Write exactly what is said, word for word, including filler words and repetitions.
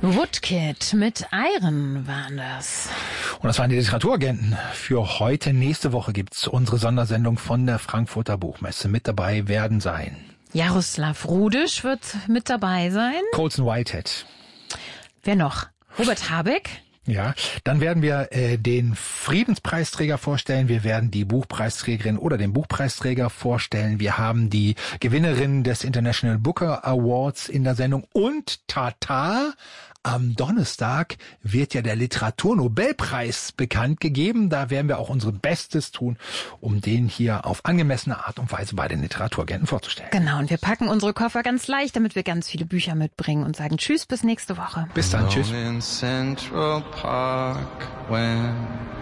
Woodkid mit Iron waren das. Und das waren die Literaturagenten. Für heute, nächste Woche gibt's unsere Sondersendung von der Frankfurter Buchmesse. Mit dabei werden sein Jaroslav Rudisch wird mit dabei sein. Colson Whitehead. Wer noch? Robert Habeck. Ja, dann werden wir äh, den Friedenspreisträger vorstellen. Wir werden die Buchpreisträgerin oder den Buchpreisträger vorstellen. Wir haben die Gewinnerin des International Booker Awards in der Sendung. Und Tata, am Donnerstag wird ja der Literaturnobelpreis bekannt gegeben. Da werden wir auch unser Bestes tun, um den hier auf angemessene Art und Weise bei den Literaturagenten vorzustellen. Genau, und wir packen unsere Koffer ganz leicht, damit wir ganz viele Bücher mitbringen und sagen Tschüss, bis nächste Woche. Bis dann, tschüss.